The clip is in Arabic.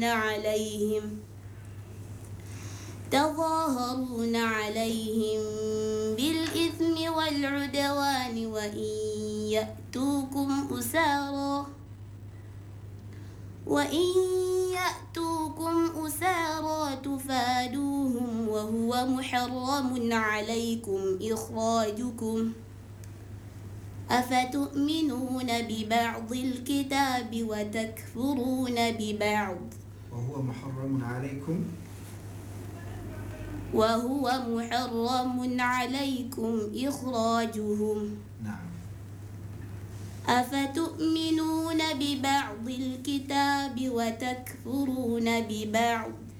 تظاهرون عليهم بالإثم والعدوان وإن يأتوكم أسارى تفادوهم وهو محرم عليكم إخراجكم أفتؤمنون ببعض الكتاب وتكفرون ببعض وهو محرم عليكم إخراجهم نعم. أفتؤمنون ببعض الكتاب وتكفرون ببعض